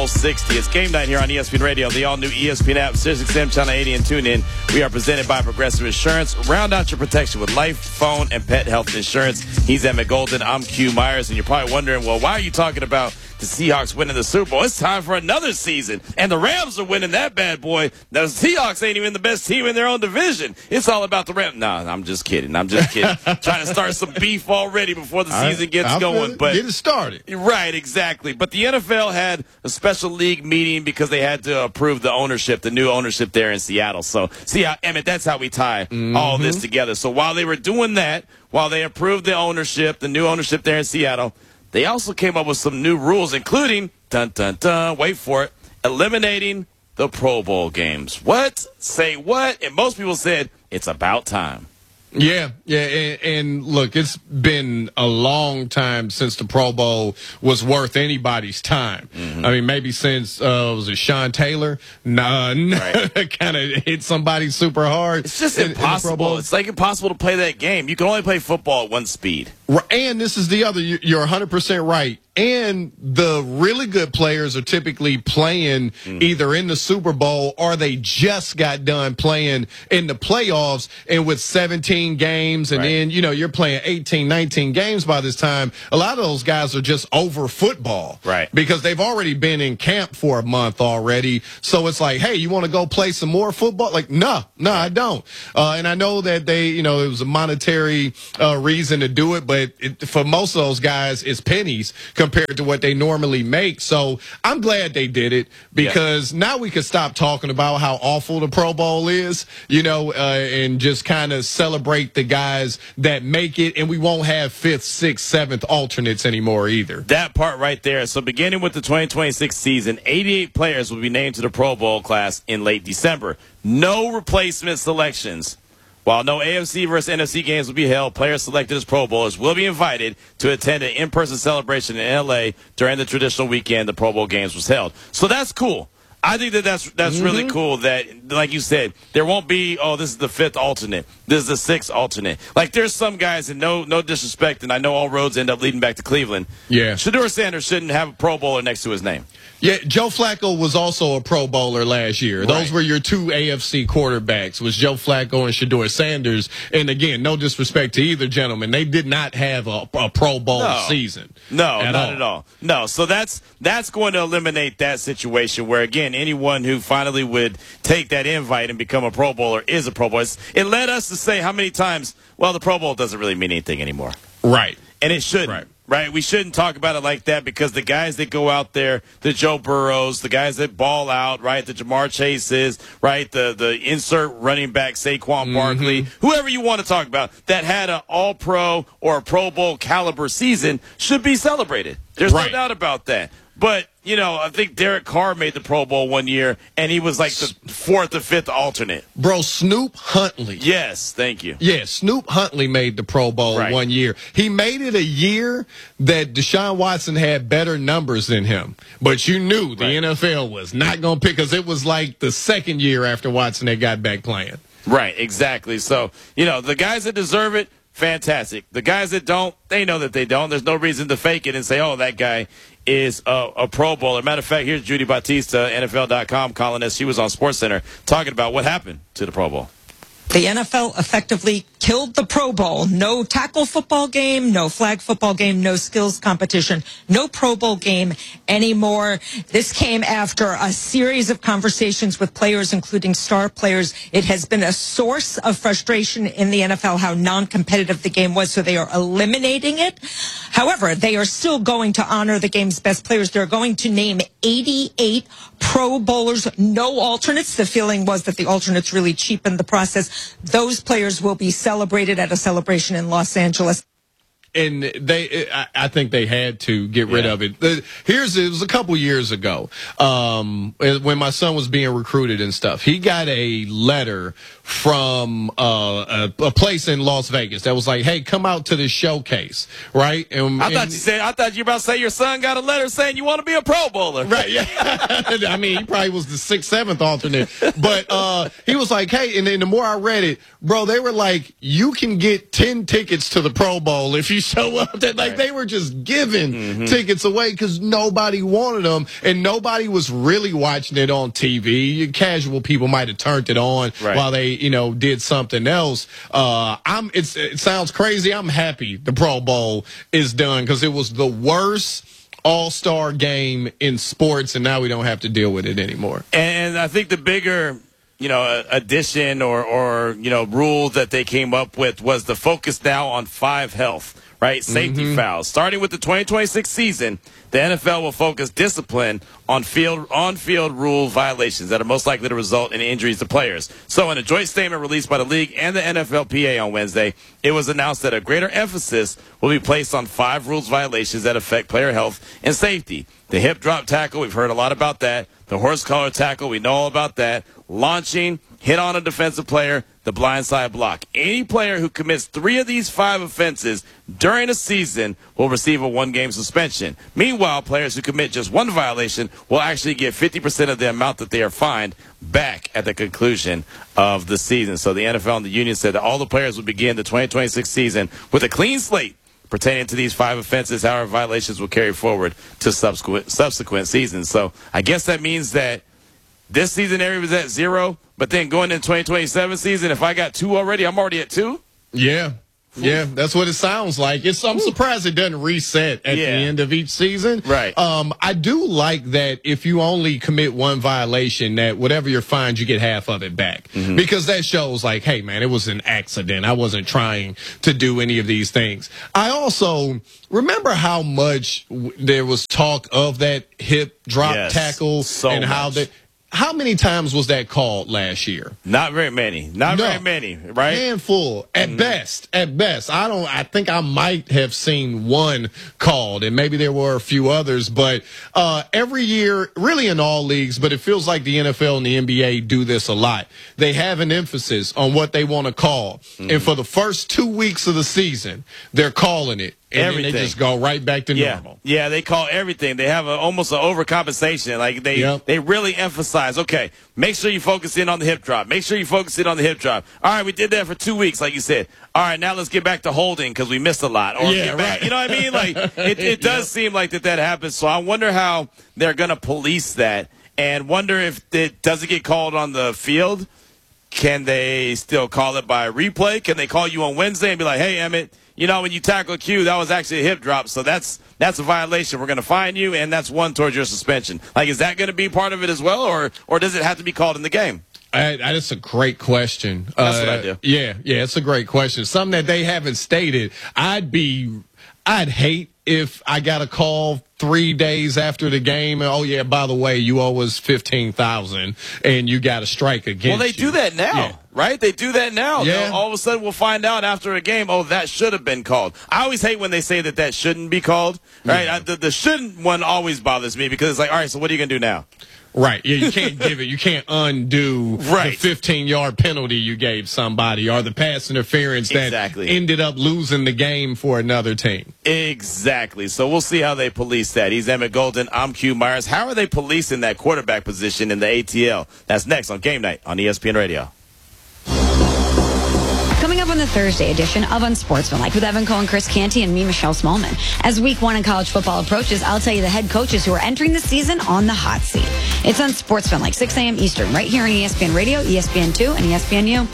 Bowl 60. It's game night here on ESPN Radio, the all-new ESPN app, SiriusXM Channel 80, and TuneIn. We are presented by Progressive Insurance. Round out your protection with life, phone, and pet health insurance. He's Emmett Golden. I'm Q Myers, and you're probably wondering, well, why are you talking about the Seahawks winning the Super Bowl? It's time for another season, and the Rams are winning that bad boy. Now, the Seahawks ain't even the best team in their own division. It's all about the Rams. No, I'm just kidding. Trying to start some beef already before the season gets going. But get it started. Right, exactly. But the NFL had a special league meeting because they had to approve the ownership, the new ownership there in Seattle. So, see how, Emmett, that's how we tie all this together. So while they were doing that, while they approved the ownership, the new ownership there in Seattle, they also came up with some new rules, including, wait for it, eliminating the Pro Bowl games. What? Say what? And most people said it's about time. Yeah, and look, it's been a long time since the Pro Bowl was worth anybody's time. I mean, maybe since, was it Sean Taylor? None. Right. Kind of hit somebody super hard. It's just impossible. It's like impossible to play that game. You can only play football at one speed. And this is the other, you're 100% right. And the really good players are typically playing either in the Super Bowl or they just got done playing in the playoffs, and with 17 games and then, you're playing 18, 19 games by this time. A lot of those guys are just over football. Right. Because they've already been in camp for a month already. So it's like, hey, you want to go play some more football? Like, no, I don't. And I know that it was a monetary reason to do it, but for most of those guys, it's pennies compared to what they normally make. So I'm glad they did it, because now we can stop talking about how awful the Pro Bowl is, and just kind of celebrate the guys that make it, and we won't have 5th, 6th, 7th alternates anymore either. That part right there. So beginning with the 2026 season, 88 players will be named to the Pro Bowl class in late December. No replacement selections. While no AFC versus NFC games will be held, players selected as Pro Bowlers will be invited to attend an in-person celebration in L.A. during the traditional weekend the Pro Bowl games was held. So that's cool. I think that's really cool that, like you said, there won't be, this is the 5th alternate. This is the 6th alternate. Like, there's some guys, and no disrespect, and I know all roads end up leading back to Cleveland. Yeah. Shedeur Sanders shouldn't have a Pro Bowler next to his name. Yeah, Joe Flacco was also a Pro Bowler last year. Right. Those were your two AFC quarterbacks, was Joe Flacco and Shedeur Sanders. And again, no disrespect to either gentleman, they did not have a Pro Bowl season. No, not at all. No, so that's going to eliminate that situation where, again, anyone who finally would take that invite and become a Pro Bowler is a Pro Bowler. It led us to say how many times, well, the Pro Bowl doesn't really mean anything anymore. Right. And it shouldn't. Right, we shouldn't talk about it like that, because the guys that go out there, the Joe Burrows, the guys that ball out, right, the Jamar Chases, right, the insert running back Saquon Barkley, whoever you want to talk about, that had an All-Pro or a Pro Bowl caliber season should be celebrated. There's no doubt about that. But, I think Derek Carr made the Pro Bowl one year, and he was like the 4th or 5th alternate. Bro, Snoop Huntley. Yes, thank you. Yeah, Snoop Huntley made the Pro Bowl one year. He made it a year that Deshaun Watson had better numbers than him. But you knew the NFL was not going to pick, because it was like the 2nd year after Watson had got back playing. Right, exactly. So, the guys that deserve it, fantastic. The guys that don't, they know that they don't. There's no reason to fake it and say, oh, that guy is a Pro Bowler. Matter of fact, here's Judy Bautista, NFL.com columnist. She was on SportsCenter talking about what happened to the Pro Bowl. The NFL effectively killed the Pro Bowl. No tackle football game, no flag football game, no skills competition, no Pro Bowl game anymore. This came after a series of conversations with players, including star players. It has been a source of frustration in the NFL how non-competitive the game was, so they are eliminating it. However, they are still going to honor the game's best players. They're going to name 88 Pro Bowlers, no alternates. The feeling was that the alternates really cheapened the process. Those players will be celebrated at a celebration in Los Angeles. And I think they had to get rid of it. It was a couple years ago when my son was being recruited and stuff. He got a letter from a place in Las Vegas that was like, "Hey, come out to this showcase," right? I thought you were about to say your son got a letter saying you want to be a Pro Bowler. Right, yeah. I mean, he probably was the 6th, 7th alternate. But he was like, hey, and then the more I read it, bro, they were like, you can get 10 tickets to the Pro Bowl if you show up. Like, they were just giving tickets away because nobody wanted them, and nobody was really watching it on TV. Casual people might have turned it on while they, did something else. It sounds crazy. I'm happy the Pro Bowl is done because it was the worst all-star game in sports, and now we don't have to deal with it anymore. And I think the bigger, addition or rule that they came up with was the focus now on 5 health, right? Safety fouls. Starting with the 2026 season, the NFL will focus discipline on on-field rule violations that are most likely to result in injuries to players. So in a joint statement released by the league and the NFLPA on Wednesday, it was announced that a greater emphasis will be placed on 5 rules violations that affect player health and safety. The hip drop tackle, we've heard a lot about that. The horse collar tackle, we know all about that. Launching, hit on a defensive player, the blindside block. Any player who commits 3 of these 5 offenses during a season will receive a 1-game suspension. Meanwhile, players who commit just 1 violation will actually get 50% of the amount that they are fined back at the conclusion of the season. So the NFL and the union said that all the players will begin the 2026 season with a clean slate pertaining to these 5 offenses. However, violations will carry forward to subsequent seasons. So I guess that means that this season area was at 0, but then going into 2027 season, if I got 2 already, I'm already at 2? Yeah. Yeah, that's what it sounds like. I'm surprised it doesn't reset at the end of each season. Right. I do like that if you only commit 1 violation, that whatever you're fined, you get half of it back. Because that shows like, hey, man, it was an accident. I wasn't trying to do any of these things. I also remember how much there was talk of that hip drop tackle and how that. How many times was that called last year? Not very many. Very many, right? Handful at best. At best. I think I might have seen 1 called, and maybe there were a few others, but every year, really in all leagues, but it feels like the NFL and the NBA do this a lot. They have an emphasis on what they want to call. And for the first 2 weeks of the season, they're calling it. And then they just go right back to normal. Yeah, they call everything. They have almost an overcompensation. Like they really emphasize, okay, make sure you focus in on the hip drop. Make sure you focus in on the hip drop. All right, we did that for 2 weeks, like you said. All right, now let's get back to holding because we missed a lot. Or get back, you know what I mean? Like it does seem like that happens. So I wonder how they're going to police that, and wonder if it doesn't get called on the field. Can they still call it by replay? Can they call you on Wednesday and be like, hey, Emmett, when you tackle Q, that was actually a hip drop, so that's a violation. We're going to fine you, and that's 1 towards your suspension. Like, is that going to be part of it as well, or does it have to be called in the game? That's a great question. That's what I do. Yeah, it's a great question. Something that they haven't stated. I'd hate if I got a call 3 days after the game, and, oh yeah, by the way, you owe us $15,000 and you got a strike against you. Well, they do that now, right? They do that now. Yeah. All of a sudden, we'll find out after a game, oh, that should have been called. I always hate when they say that shouldn't be called, right? Yeah. The shouldn't one always bothers me because it's like, all right, so what are you going to do now? Right. Yeah, you can't give it. You can't undo the 15-yard penalty you gave somebody or the pass interference that ended up losing the game for another team. Exactly. So we'll see how they police that. He's Emmett Golden. I'm Q Myers. How are they policing that quarterback position in the ATL? That's next on Game Night on ESPN Radio. Coming up on the Thursday edition of Unsportsmanlike with Evan Cohen, Chris Canty, and me, Michelle Smallman. As week 1 in college football approaches, I'll tell you the head coaches who are entering the season on the hot seat. It's Unsportsmanlike, 6 a.m. Eastern, right here on ESPN Radio, ESPN2, and ESPNU.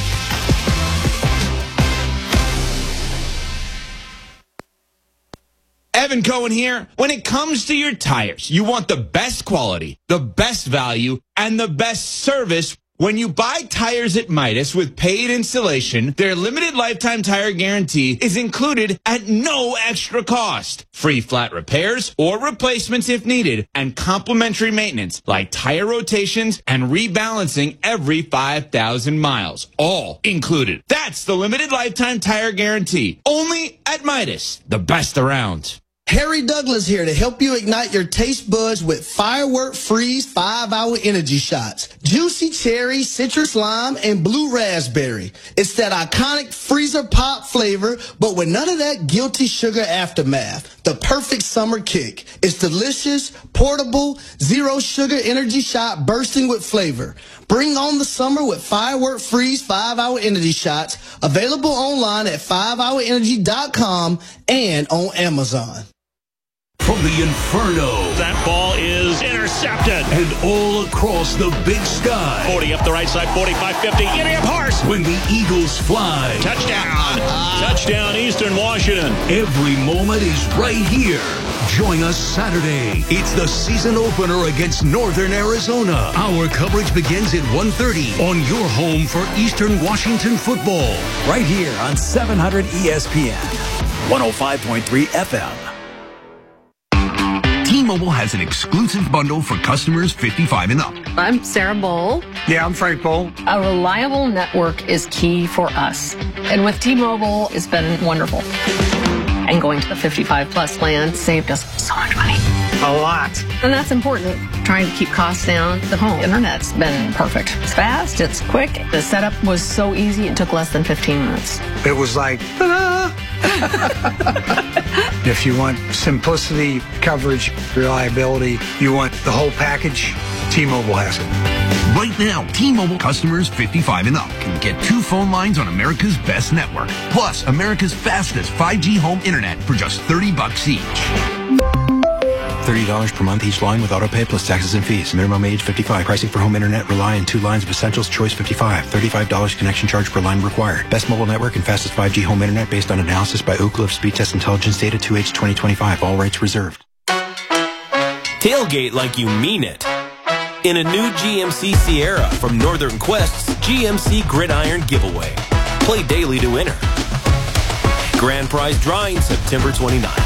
Evan Cohen here. When it comes to your tires, you want the best quality, the best value, and the best service. When you buy tires at Midas with paid installation, their limited lifetime tire guarantee is included at no extra cost. Free flat repairs or replacements if needed, and complimentary maintenance like tire rotations and rebalancing every 5,000 miles. All included. That's the limited lifetime tire guarantee. Only at Midas, the best around. Harry Douglas here to help you ignite your taste buds with Firework Freeze 5-Hour Energy Shots. Juicy cherry, citrus lime, and blue raspberry. It's that iconic freezer pop flavor, but with none of that guilty sugar aftermath. The perfect summer kick. It's delicious, portable, zero sugar energy shot bursting with flavor. Bring on the summer with Firework Freeze 5-Hour Energy Shots. Available online at 5hourenergy.com and on Amazon. From the Inferno. That ball is intercepted. And all across the big sky. 40 up the right side, 45, 50. Idiot horse. When the Eagles fly. Touchdown. Touchdown, Eastern Washington. Every moment is right here. Join us Saturday. It's the season opener against Northern Arizona. Our coverage begins at 1:30 on your home for Eastern Washington football. Right here on 700 ESPN, 105.3 FM. T-Mobile has an exclusive bundle for customers 55 and up. I'm Sarah Bowl. Yeah, I'm Frank Bowl. A reliable network is key for us. And with T-Mobile, it's been wonderful. And going to the 55 plus plan saved us so much money. A lot. And that's important. Trying to keep costs down. The home internet's been perfect. It's fast, it's quick. The setup was so easy, it took less than 15 minutes. It was like, ta-da! If you want simplicity, coverage, reliability, you want the whole package, T-Mobile has it. Right now, T-Mobile customers 55 and up can get 2 phone lines on America's best network, plus America's fastest 5G home internet for just $30 each. $30 per month each line with autopay plus taxes and fees. Minimum age 55. Pricing for home internet rely on 2 lines of Essentials Choice 55. $35 connection charge per line required. Best mobile network and fastest 5G home internet based on analysis by Ookla of Speed Test Intelligence data 2H 2025. All rights reserved. Tailgate like you mean it. In a new GMC Sierra from Northern Quest's GMC Gridiron Giveaway. Play daily to enter. Grand prize drawing September 29th.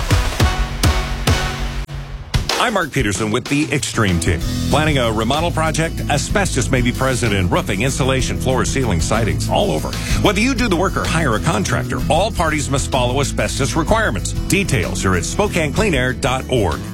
I'm Mark Peterson with the Extreme Team. Planning a remodel project? Asbestos may be present in roofing, insulation, floor, ceiling, sidings, all over. Whether you do the work or hire a contractor, all parties must follow asbestos requirements. Details are at SpokaneCleanAir.org.